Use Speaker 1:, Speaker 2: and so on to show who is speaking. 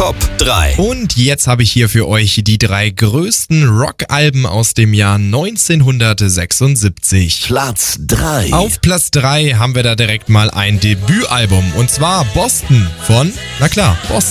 Speaker 1: Top 3.
Speaker 2: Und jetzt habe ich hier für euch die 3 größten Rockalben aus dem Jahr 1976.
Speaker 1: Platz 3.
Speaker 2: Auf Platz 3 haben wir da direkt mal ein Debütalbum und zwar Boston von, na klar, Boston.